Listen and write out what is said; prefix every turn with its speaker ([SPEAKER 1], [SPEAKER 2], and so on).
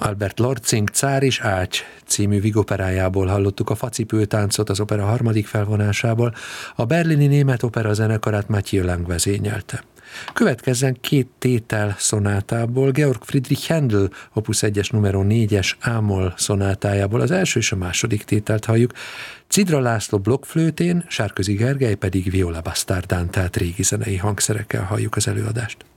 [SPEAKER 1] Albert Lortzing Cár és Ács című vigoperájából hallottuk a Facipőtáncot az opera harmadik felvonásából, a berlini Német Opera zenekarát Mathieu Lang vezényelte. Következzen 2 tétel szonátából, Georg Friedrich Händel opus 1-es numero 4-es ámol szonátájából az első és a második tételt halljuk, Cidra László blokkflőtén, Sárközi Gergely pedig viola basztárdán, tehát régi zenei hangszerekkel halljuk az előadást.